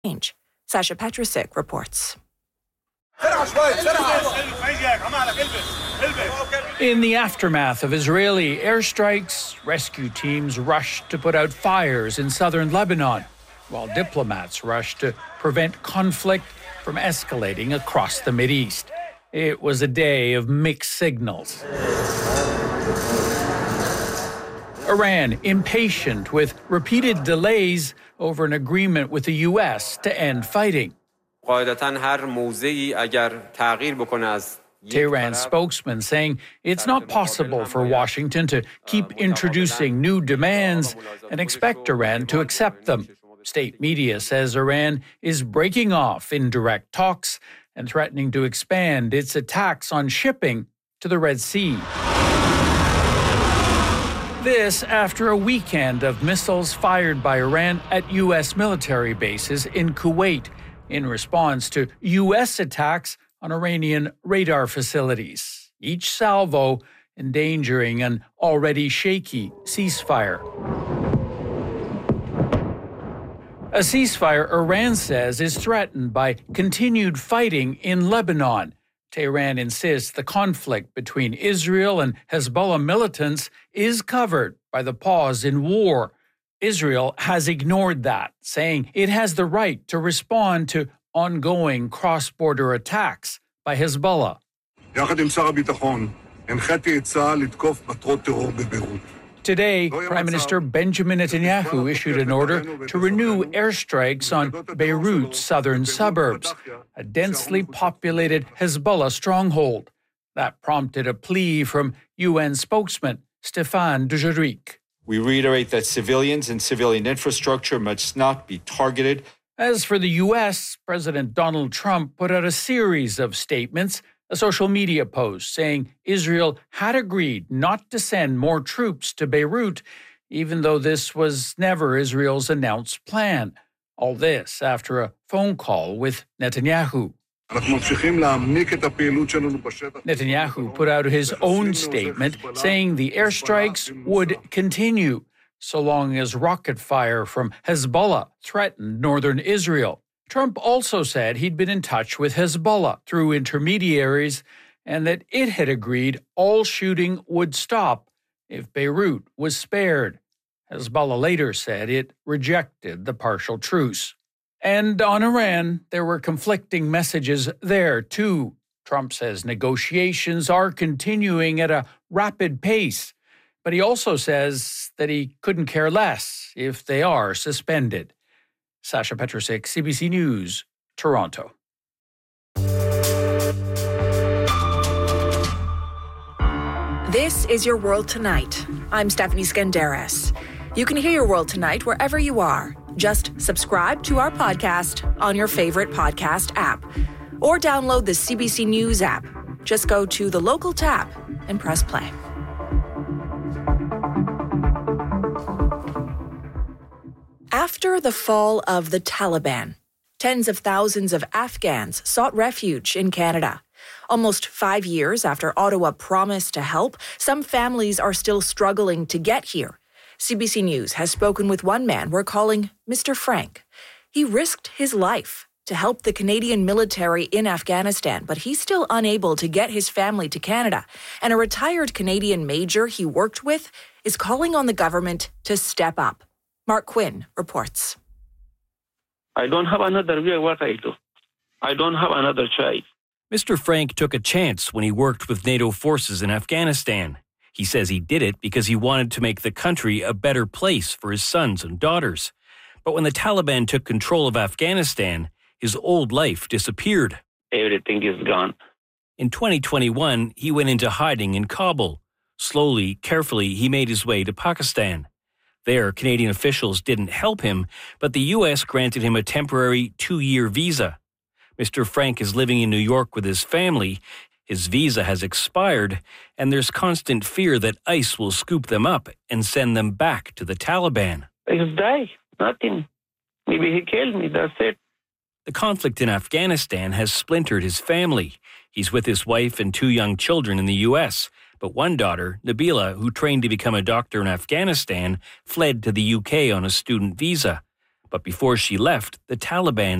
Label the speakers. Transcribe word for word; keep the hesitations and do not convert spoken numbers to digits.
Speaker 1: change. Sasha Petrusik reports.
Speaker 2: In the aftermath of Israeli airstrikes, rescue teams rushed to put out fires in southern Lebanon, while diplomats rushed to prevent conflict from escalating across the Mideast. It was a day of mixed signals. Iran impatient with repeated delays over an agreement with the U S to end fighting. Tehran's spokesman saying it's not possible for Washington to keep introducing new demands and expect Iran to accept them. State media says Iran is breaking off indirect talks and threatening to expand its attacks on shipping to the Red Sea. This after a weekend of missiles fired by Iran at U S military bases in Kuwait in response to U S attacks on Iranian radar facilities, each salvo endangering an already shaky ceasefire. A ceasefire Iran says is threatened by continued fighting in Lebanon. Tehran insists the conflict between Israel and Hezbollah militants is covered by the pause in war. Israel has ignored that, saying it has the right to respond to ongoing cross-border attacks by Hezbollah. Today, Prime Minister Benjamin Netanyahu issued an order to renew airstrikes on Beirut's southern suburbs, a densely populated Hezbollah stronghold. That prompted a plea from U N spokesman Stéphane Dujarric.
Speaker 3: We reiterate that civilians and civilian infrastructure must not be targeted.
Speaker 2: As for the U S, President Donald Trump put out a series of statements, a social media post saying Israel had agreed not to send more troops to Beirut, even though this was never Israel's announced plan. All this after a phone call with Netanyahu. Netanyahu put out his own statement saying the airstrikes would continue so long as rocket fire from Hezbollah threatened northern Israel. Trump also said he'd been in touch with Hezbollah through intermediaries and that it had agreed all shooting would stop if Beirut was spared. Hezbollah later said it rejected the partial truce. And on Iran, there were conflicting messages there, too. Trump says negotiations are continuing at a rapid pace, but he also says that he couldn't care less if they are suspended. Sasha Petrusik, C B C News, Toronto.
Speaker 1: This is Your World Tonight. I'm Stephanie Skandaris. You can hear Your World Tonight wherever you are. Just subscribe to our podcast on your favorite podcast app or download the C B C News app. Just go to the local tab and press play. After the fall of the Taliban, tens of thousands of Afghans sought refuge in Canada. Almost five years after Ottawa promised to help, some families are still struggling to get here. C B C News has spoken with one man we're calling Mister Frank. He risked his life to help the Canadian military in Afghanistan, but he's still unable to get his family to Canada. And a retired Canadian major he worked with is calling on the government to step up. Mark Quinn reports.
Speaker 4: I don't have another way what I do. I don't have another choice.
Speaker 5: Mister Frank took a chance when he worked with NATO forces in Afghanistan. He says he did it because he wanted to make the country a better place for his sons and daughters. But when the Taliban took control of Afghanistan, his old life disappeared.
Speaker 4: Everything is gone.
Speaker 5: In twenty twenty-one, he went into hiding in Kabul. Slowly, carefully, he made his way to Pakistan. There, Canadian officials didn't help him, but the U S granted him a temporary two-year visa. Mister Frank is living in New York with his family. His visa has expired, and there's constant fear that ICE will scoop them up and send them back to the Taliban.
Speaker 4: I just die. Nothing. Maybe he killed me. That's it.
Speaker 5: The conflict in Afghanistan has splintered his family. He's with his wife and two young children in the U S, but one daughter, Nabila, who trained to become a doctor in Afghanistan, fled to the U K on a student visa. But before she left, the Taliban